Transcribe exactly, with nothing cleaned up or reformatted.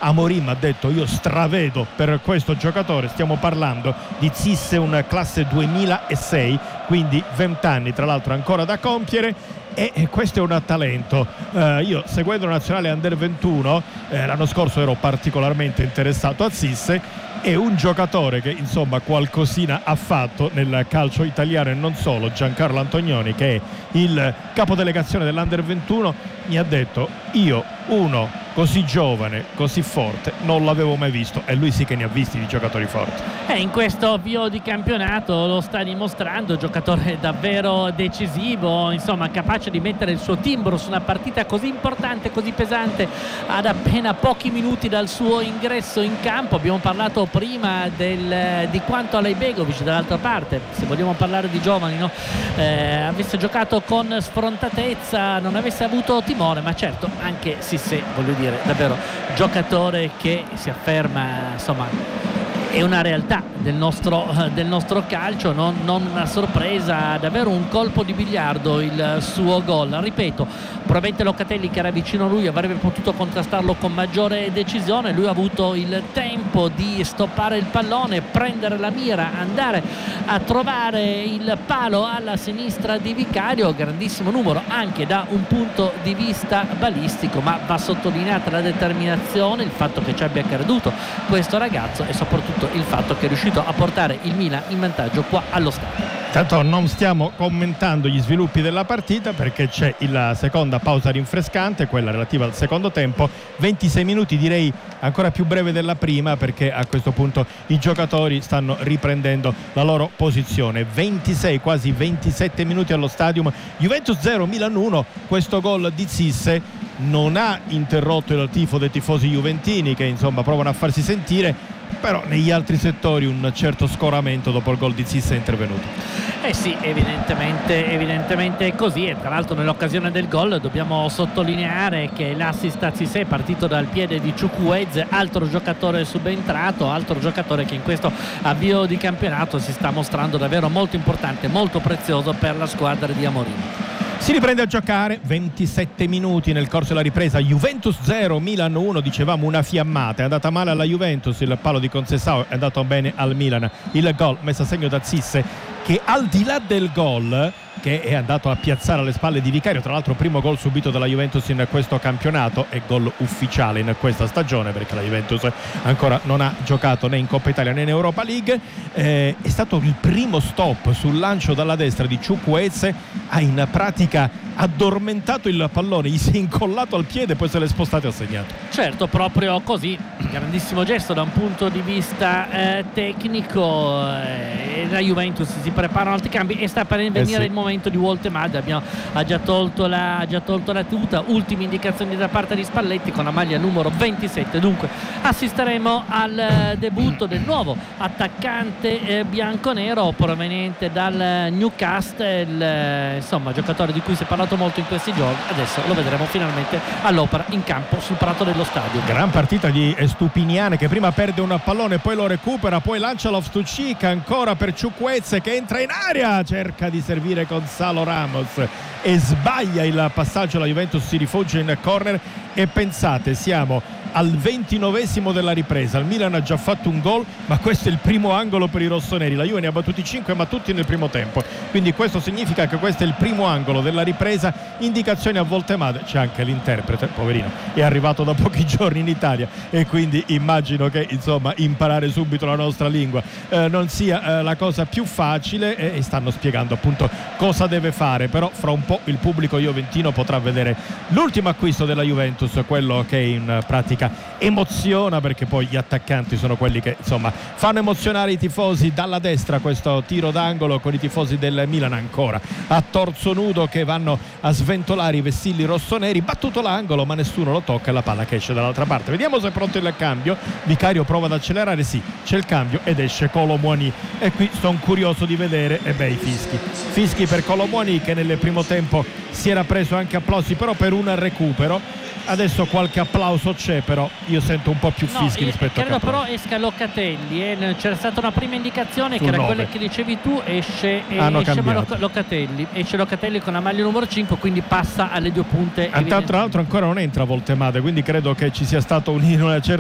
Amorim ha detto: io stravedo per questo giocatore. Stiamo parlando di Zisse, un classe duemilasei, quindi venti anni tra l'altro ancora da compiere, e, e questo è un talento. Eh, io seguendo la nazionale Under ventuno eh, l'anno scorso ero particolarmente interessato a Zisse. È un giocatore che insomma qualcosina ha fatto nel calcio italiano e non solo. Giancarlo Antonioni, che è il capodelegazione dell'Under ventuno, mi ha detto: io uno così giovane, così forte non l'avevo mai visto, e lui sì che ne ha visti di giocatori forti. Eh, in questo avvio di campionato lo sta dimostrando, giocatore davvero decisivo, insomma capace di mettere il suo timbro su una partita così importante, così pesante, ad appena pochi minuti dal suo ingresso in campo. Abbiamo parlato prima del, di quanto Alejbegovic dall'altra parte, se vogliamo parlare di giovani, no? eh, avesse giocato con sfrontatezza, non avesse avuto timore, ma certo anche Cissé, voglio dire, davvero giocatore che si afferma, insomma è una realtà del nostro, del nostro calcio, non, non una sorpresa, davvero un colpo di biliardo il suo gol. Ripeto, probabilmente Locatelli, che era vicino a lui, avrebbe potuto contrastarlo con maggiore decisione. Lui ha avuto il tempo di stoppare il pallone, prendere la mira, andare a trovare il palo alla sinistra di Vicario. Grandissimo numero anche da un punto di vista balistico, ma va sottolineata la determinazione, il fatto che ci abbia creduto questo ragazzo e soprattutto il fatto che è riuscito a portare il Milan in vantaggio qua allo stadio. Tanto non stiamo commentando gli sviluppi della partita, perché c'è la seconda pausa rinfrescante, quella relativa al secondo tempo. Ventisei minuti, direi ancora più breve della prima, perché a questo punto i giocatori stanno riprendendo la loro posizione. Ventisei, quasi ventisette minuti allo stadium. Juventus zero, Milan uno. Questo gol di Zisse non ha interrotto il tifo dei tifosi juventini, che insomma provano a farsi sentire, però negli altri settori un certo scoramento dopo il gol di Zisse è intervenuto. Eh sì, evidentemente, evidentemente è così, e tra l'altro nell'occasione del gol dobbiamo sottolineare che l'assist a Zisse è partito dal piede di Chukwueze, altro giocatore subentrato, altro giocatore che in questo avvio di campionato si sta mostrando davvero molto importante, molto prezioso per la squadra di Amorim. Si riprende a giocare, ventisette minuti nel corso della ripresa. Juventus zero, Milan uno. Dicevamo una fiammata, è andata male alla Juventus, il palo di Conceição è andato bene al Milan. Il gol messo a segno da Zisse, che al di là del gol, che è andato a piazzare alle spalle di Vicario, tra l'altro primo gol subito dalla Juventus in questo campionato e gol ufficiale in questa stagione, perché la Juventus ancora non ha giocato né in Coppa Italia né in Europa League. Eh, è stato il primo stop sul lancio dalla destra di Chukwueze, ha in pratica addormentato il pallone, gli si è incollato al piede, poi se l'è spostato e ha segnato. Certo, proprio così, grandissimo gesto da un punto di vista eh, tecnico. eh, la Juventus si preparano altri cambi e sta per venire eh sì. il momento di Woltemade. Abbiamo, ha, già tolto la, ha già tolto la tuta, ultime indicazioni da parte di Spalletti con la maglia numero ventisette, dunque assisteremo al eh, debutto del nuovo attaccante eh, bianconero proveniente dal Newcastle, eh, insomma giocatore di cui si è parlato molto in questi giorni. Adesso lo vedremo finalmente all'opera in campo sul prato dello stadio. Gran partita di Stupiniane, che prima perde un pallone, poi lo recupera, poi lancia Loftus-Cheek ancora per Chukwueze, che entra in area, cerca di servire Gonzalo Ramos e sbaglia il passaggio. La Juventus si rifugia in corner e pensate, siamo al ventinovesimo della ripresa, il Milan ha già fatto un gol, ma questo è il primo angolo per i rossoneri. La Juve ne ha battuti cinque, ma tutti nel primo tempo, quindi questo significa che questo è il primo angolo della ripresa. Indicazioni a Woltemade, c'è anche l'interprete, poverino, è arrivato da pochi giorni in Italia e quindi immagino che insomma imparare subito la nostra lingua eh, non sia eh, la cosa più facile, e, e stanno spiegando appunto cosa deve fare. Però fra un po' il pubblico juventino potrà vedere l'ultimo acquisto della Juventus, quello che in pratica emoziona, perché poi gli attaccanti sono quelli che insomma fanno emozionare i tifosi. Dalla destra questo tiro d'angolo con i tifosi del Milan ancora a torso nudo che vanno a sventolare i vessilli rossoneri. Battuto l'angolo, ma nessuno lo tocca e la palla che esce dall'altra parte. Vediamo se è pronto il cambio. Vicario prova ad accelerare, sì, c'è il cambio ed esce Kolo Muani, e qui sono curioso di vedere e beh i fischi fischi per Kolo Muani, che nel primo tempo si era preso anche applausi però per un recupero. Adesso qualche applauso c'è, però io sento un po' più fischi no, rispetto a credo Caproni. però esca Locatelli, eh. c'era stata una prima indicazione Sul che era nove. quella che dicevi tu, esce, Hanno esce cambiato. Locatelli esce Locatelli con la maglia numero cinque, quindi passa alle due punte. Tra l'altro ancora non entra Woltemade, quindi credo che ci sia stato un, una certa